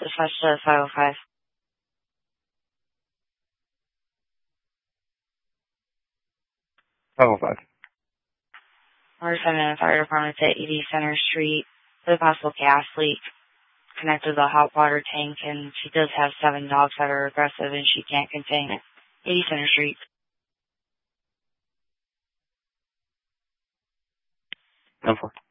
dispatch to 505. 505. We're sending the fire department to 80 Center Street with a possible gas leak connected to the hot water tank, and she does have 7 dogs that are aggressive and she can't contain it. 80 Center Street. 10-4.